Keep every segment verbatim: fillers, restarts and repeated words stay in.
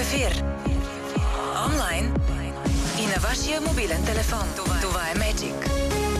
ефир. Онлайн и на вашия мобилен телефон. Това, Това е Magic.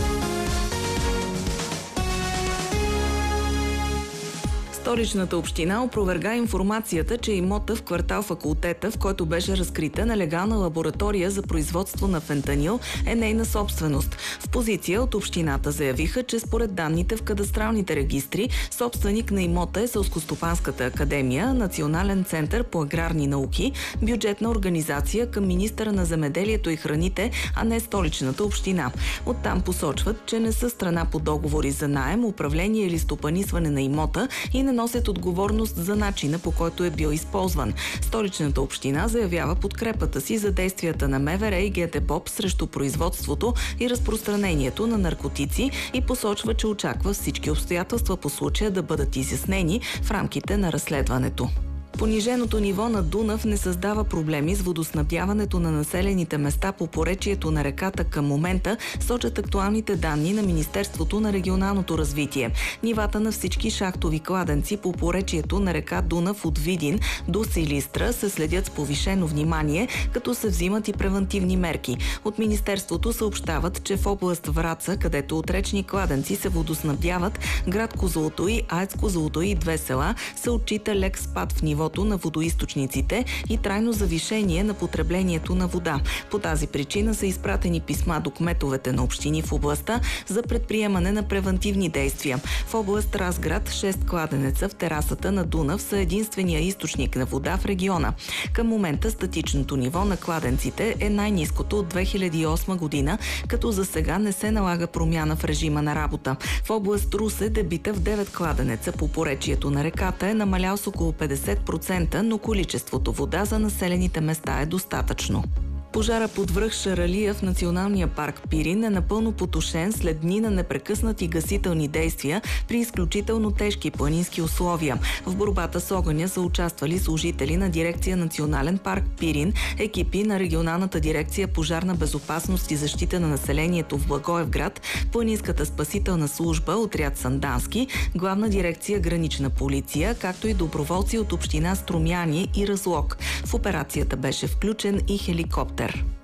Столичната община опроверга информацията, че имота в квартал Факултета, в който беше разкрита нелегална лаборатория за производство на фентанил, е нейна собственост. В позиция от общината заявиха, че според данните в кадастралните регистри, собственик на имота е Селскостопанската академия, Национален център по аграрни науки, бюджетна организация към министъра на земеделието и храните, а не Столичната община. Оттам посочват, че не са страна по договори за наем, управление или стопанисване на имота и не носят отговорност за начина, по който е бил използван. Столичната община заявява подкрепата си за действията на МВР и ГДБОП срещу производството и разпространението на наркотици и посочва, че очаква всички обстоятелства по случая да бъдат изяснени в рамките на разследването. Пониженото ниво на Дунав не създава проблеми с водоснабдяването на населените места по поречието на реката към момента, сочат актуалните данни на Министерството на регионалното развитие. Нивата на всички шахтови кладенци по поречието на река Дунав от Видин до Силистра се следят с повишено внимание, като се взимат и превантивни мерки. От Министерството съобщават, че в област Враца, където от речни кладенци се водоснабдяват град Козлодуй, АЕЦ Козлодуй и две села, се отчита лек спад в ниво на водоизточниците и трайно завишение на потреблението на вода. По тази причина са изпратени писма до кметовете на общини в областта за предприемане на превантивни действия. В област Разград шест кладенеца в терасата на Дунав са единствения източник на вода в региона. Към момента статичното ниво на кладенците е най-ниското от две хиляди и осма година, като за сега не се налага промяна в режима на работа. В област Русе дебита в девет кладенеца по поречието на реката е намалял с около петдесет процента, но количеството вода за населените места е достатъчно. Пожара под връх Шаралия в Националния парк Пирин е напълно потушен след дни на непрекъснати гасителни действия при изключително тежки планински условия. В борбата с огъня са участвали служители на дирекция Национален парк Пирин, екипи на регионалната дирекция Пожарна безопасност и защита на населението в Благоевград, Планинската спасителна служба, отряд Сандански, Главна дирекция Гранична полиция, както и доброволци от община Струмяни и Разлог. В операцията беше включен и хеликоптер.